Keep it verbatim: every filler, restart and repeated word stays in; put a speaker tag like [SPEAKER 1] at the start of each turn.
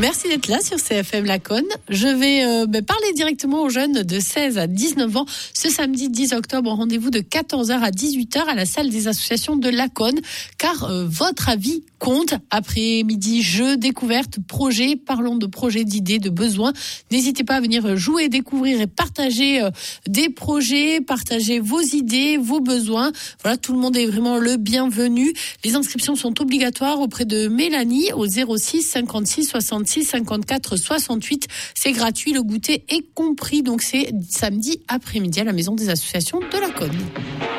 [SPEAKER 1] Merci d'être là sur C F M Laconne. Je vais euh, bah, parler directement aux jeunes de seize à dix-neuf ans ce samedi dix octobre. Rendez-vous de quatorze heures à dix-huit heures à la salle des associations de Laconne, car euh, votre avis compte. Après-midi, jeux, découvertes, projets. Parlons de projets, d'idées, de besoins. N'hésitez pas à venir jouer, découvrir et partager euh, des projets, partager vos idées, vos besoins. Voilà, tout le monde est vraiment le bienvenu. Les inscriptions sont obligatoires auprès de Mélanie au zéro six cinquante-six soixante-six cinquante-quatre soixante-huit. C'est gratuit, le goûter est compris. Donc c'est samedi après-midi à la maison des associations de Laconne.